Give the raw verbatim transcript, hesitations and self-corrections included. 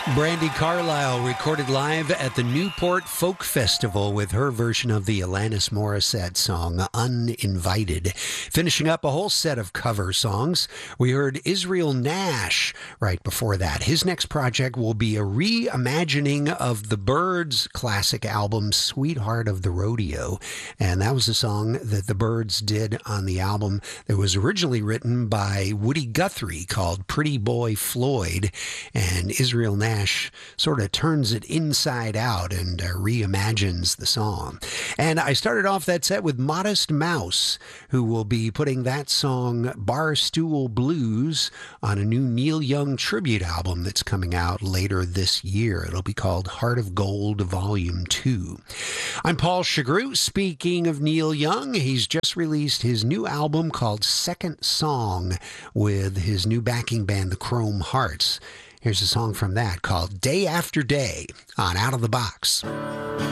Brandi Carlile recorded live at the Newport Folk Festival with her version of the Alanis Morissette song, Uninvited. Finishing up a whole set of cover songs, we heard Israel Nash right before that. His next project will be a reimagining of the Byrds' classic album, Sweetheart of the Rodeo. And that was a song that the Byrds did on the album that was originally written by Woody Guthrie called Pretty Boy Floyd. And Israel Nash sort of turns it inside out and uh, reimagines the song. And I started off that set with Modest Mouse, who will be putting that song Barstool Blues on a new Neil Young tribute album that's coming out later this year. It'll be called Heart of Gold Volume two. I'm Paul Chagru. Speaking of Neil Young, he's just released his new album called Second Song with his new backing band, the Chrome Hearts. Here's a song from that called Day After Day on Out of the Box.